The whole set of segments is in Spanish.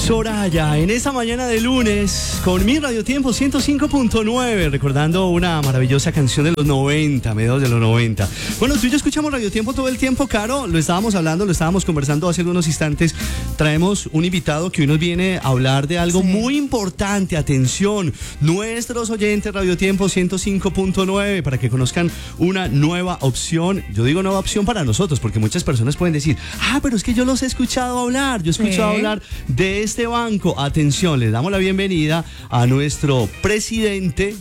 Soraya, en esta mañana de lunes, con mi Radio Tiempo 105.9, recordando una maravillosa canción de los 90, mediados de los 90. Bueno, tú y yo escuchamos Radio Tiempo todo el tiempo, Caro, lo estábamos hablando, lo estábamos conversando hace algunos instantes. Traemos un invitado que hoy nos viene a hablar de algo muy importante. Atención, nuestros oyentes Radio Tiempo 105.9, para que conozcan una nueva opción. Yo digo nueva opción para nosotros, porque muchas personas pueden decir, pero es que yo los he escuchado hablar, yo he escuchado hablar de este banco. Atención, les damos la bienvenida a nuestro presidente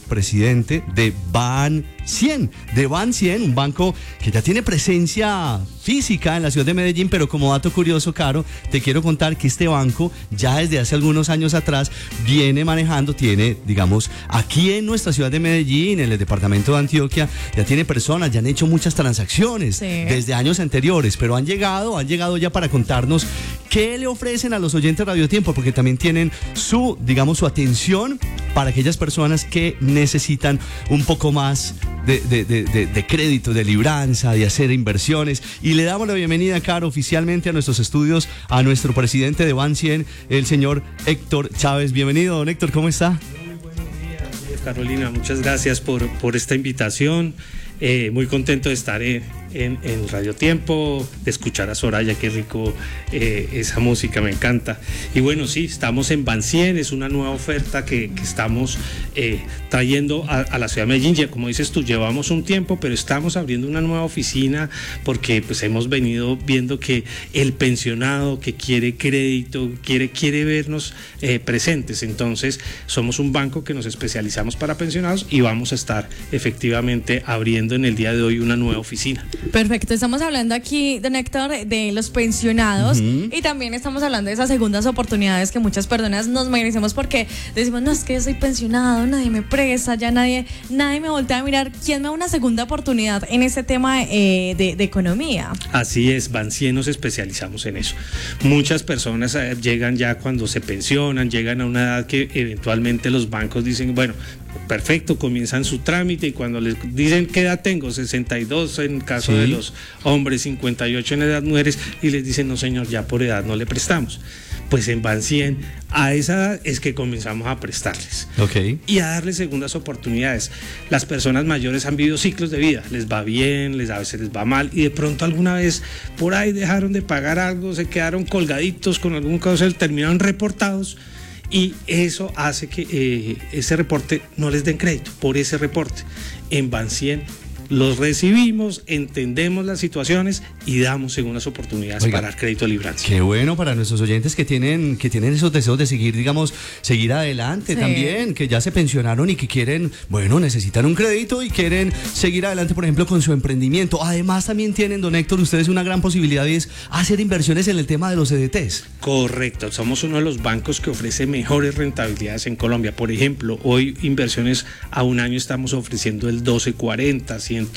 de Ban100, un banco que ya tiene presencia física en la ciudad de Medellín, pero como dato curioso, Caro, te quiero contar que este banco ya desde hace algunos años atrás tiene, digamos, aquí en nuestra ciudad de Medellín, en el departamento de Antioquia, ya tiene personas, ya han hecho muchas transacciones desde años anteriores, pero han llegado ya para contarnos qué le ofrecen a los oyentes Radio Tiempo, porque también tienen su atención para aquellas personas que necesitan un poco más de crédito, de libranza, de hacer inversiones. Y le damos la bienvenida, Caro, oficialmente a nuestros estudios, a nuestro presidente de Ban100, el señor Héctor Chávez. Bienvenido, don Héctor, ¿cómo está? Muy buenos días, Carolina, muchas gracias por esta invitación. Muy contento de estar en Radio Tiempo, de escuchar a Soraya, qué rico esa música, me encanta. Y bueno, sí, estamos en Ban100, es una nueva oferta que estamos trayendo a la ciudad de Medellín. Ya, como dices tú, llevamos un tiempo, pero estamos abriendo una nueva oficina porque pues hemos venido viendo que el pensionado que quiere crédito, quiere vernos presentes. Entonces, somos un banco que nos especializamos para pensionados y vamos a estar efectivamente abriendo en el día de hoy una nueva oficina. Perfecto, estamos hablando aquí, don Héctor, de los pensionados y también estamos hablando de esas segundas oportunidades que muchas personas nos merecemos, porque decimos, no, es que yo soy pensionado, nadie me presta, ya nadie me voltea a mirar. ¿Quién me da una segunda oportunidad en este tema de economía? Así es, Ban100 nos especializamos en eso. Muchas personas llegan ya cuando se pensionan, llegan a una edad que eventualmente los bancos dicen, bueno, perfecto, comienzan su trámite, y cuando les dicen qué edad tengo, 62 en caso de los hombres, 58 en edad mujeres, y les dicen, no señor, ya por edad no le prestamos. Pues en Ban100 a esa edad es que comenzamos a prestarles y a darles segundas oportunidades. Las personas mayores han vivido ciclos de vida, les va bien, a veces les va mal, y de pronto alguna vez por ahí dejaron de pagar algo, se quedaron colgaditos con algún caso, terminaron reportados. Y eso hace que ese reporte no les den crédito por ese reporte. En Ban100 los recibimos, entendemos las situaciones y damos segundas oportunidades para dar crédito de libranza. Qué bueno para nuestros oyentes que tienen esos deseos de seguir adelante también, que ya se pensionaron y que quieren, necesitan un crédito y quieren seguir adelante, por ejemplo, con su emprendimiento. Además, también tienen, don Héctor, ustedes una gran posibilidad y es hacer inversiones en el tema de los CDTs. Correcto, somos uno de los bancos que ofrece mejores rentabilidades en Colombia. Por ejemplo, hoy inversiones a un año estamos ofreciendo el 12.40,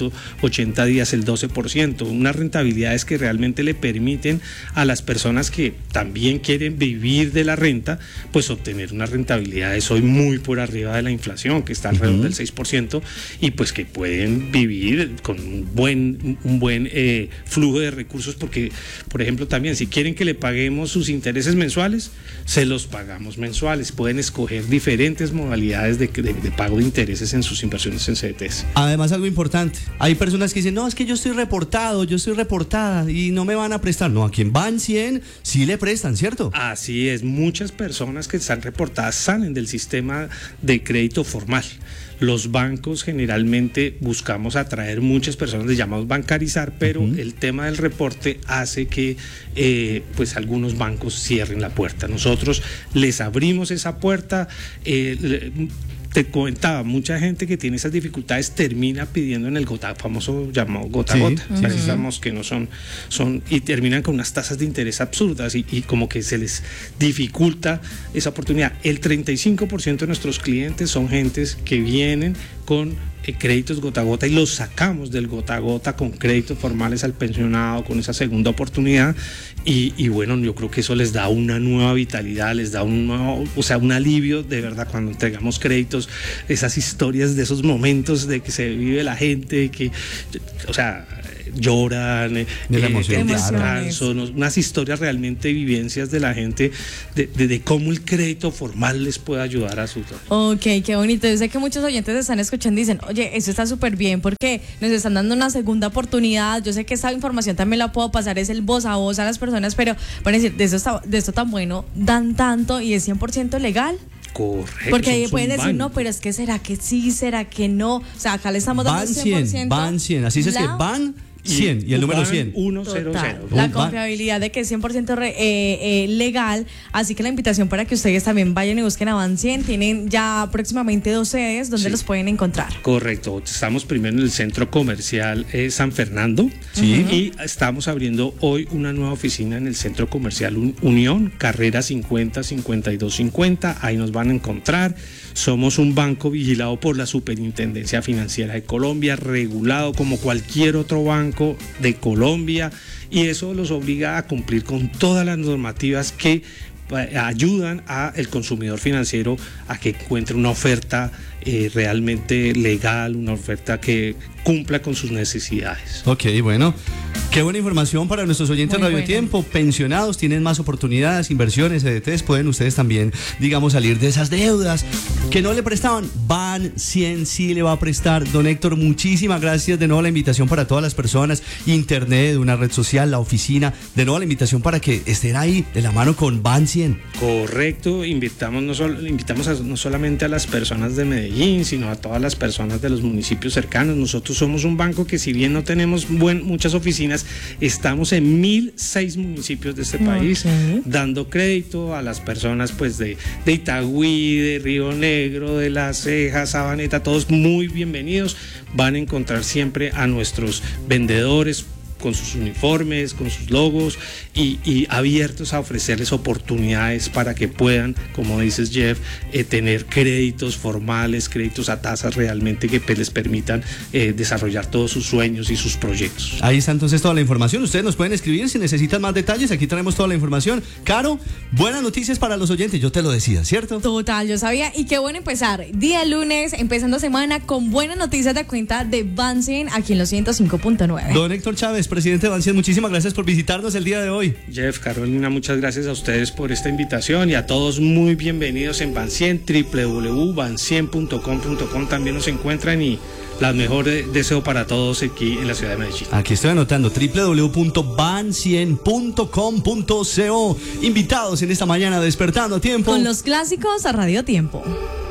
180 días el 12%, unas rentabilidades que realmente le permiten a las personas que también quieren vivir de la renta, pues obtener unas rentabilidades hoy muy por arriba de la inflación, que está alrededor del 6%, y pues que pueden vivir con un buen flujo de recursos, porque, por ejemplo, también si quieren que le paguemos sus intereses mensuales, se los pagamos mensuales. Pueden escoger diferentes modalidades de pago de intereses en sus inversiones en CDTs. Además, algo importante, hay personas que dicen, no, es que yo estoy reportada y no me van a prestar. No, aquí en Ban100 sí le prestan, ¿cierto? Así es, muchas personas que están reportadas salen del sistema de crédito formal. Los bancos generalmente buscamos atraer muchas personas, les llamamos bancarizar, pero el tema del reporte hace que pues algunos bancos cierren la puerta. Nosotros les abrimos esa puerta. Te comentaba, mucha gente que tiene esas dificultades termina pidiendo en el famoso llamado gota a gota, precisamos que no son y terminan con unas tasas de interés absurdas y como que se les dificulta esa oportunidad. El 35% de nuestros clientes son gentes que vienen con créditos gota a gota y los sacamos del gota a gota con créditos formales al pensionado, con esa segunda oportunidad y bueno, yo creo que eso les da una nueva vitalidad, les da un alivio de verdad cuando entregamos créditos, esas historias de esos momentos de que se vive la gente, que, lloran, De la emoción, el claro. descanso, unas historias realmente, vivencias de la gente de cómo el crédito formal les puede ayudar a su Ok, qué bonito. Yo sé que muchos oyentes están escuchando y dicen, oye, eso está súper bien porque nos están dando una segunda oportunidad. Yo sé que esta información también la puedo pasar, es el voz a voz a las personas, pero van a decir, de esto tan bueno, dan tanto y es 100% legal. Correcto. Porque ahí son pueden decir, bancos. no, pero es que será que sí, será que no. O sea, acá le estamos dando Van un 100, 100%. van 100. Así se escribe, van 100 y el número 100. 100. Total, la confiabilidad de que es 100% legal, así que la invitación para que ustedes también vayan y busquen a Van 100, tienen ya próximamente 2 sedes donde los pueden encontrar. Correcto, estamos primero en el centro comercial San Fernando y estamos abriendo hoy una nueva oficina en el centro comercial Unión, carrera 50-5250, ahí nos van a encontrar. Somos un banco vigilado por la Superintendencia Financiera de Colombia, regulado como cualquier otro banco de Colombia, y eso los obliga a cumplir con todas las normativas que ayudan al consumidor financiero a que encuentre una oferta realmente legal, una oferta que cumpla con sus necesidades. Ok, bueno. Qué buena información para nuestros oyentes de Radio Tiempo. Pensionados tienen más oportunidades, inversiones, CDTs. Pueden ustedes también, digamos, salir de esas deudas que no le prestaban. Van 100 sí le va a prestar. Don Héctor, muchísimas gracias. De nuevo la invitación para todas las personas. Internet, una red social, la oficina. De nuevo la invitación para que estén ahí de la mano con Van 100. Correcto. Invitamos no solamente a las personas de Medellín, sino a todas las personas de los municipios cercanos. Nosotros somos un banco que, si bien no tenemos muchas oficinas, estamos en 1.006 municipios de este país, dando crédito a las personas pues de Itagüí, de Río Negro, de Las Cejas, Sabaneta, todos muy bienvenidos. Van a encontrar siempre a nuestros vendedores con sus uniformes, con sus logos y abiertos a ofrecerles oportunidades para que puedan, como dices Jeff, tener créditos formales, créditos a tasas realmente que les permitan desarrollar todos sus sueños y sus proyectos. Ahí está entonces toda la información. Ustedes nos pueden escribir si necesitan más detalles. Aquí traemos toda la información. Caro, buenas noticias para los oyentes. Yo te lo decía, ¿cierto? Total, yo sabía. Y qué bueno empezar día lunes, empezando semana con buenas noticias de cuenta de Van 100 aquí en los 105.9. Don Héctor Chávez, presidente de Van 100, muchísimas gracias por visitarnos el día de hoy. Jeff, Carolina, muchas gracias a ustedes por esta invitación y a todos muy bienvenidos en Van 100, www.van100.com.com también nos encuentran y las mejores deseos para todos aquí en la ciudad de Medellín. Aquí estoy anotando www.van100.com.co. Invitados en esta mañana Despertando a Tiempo con los clásicos a Radio Tiempo.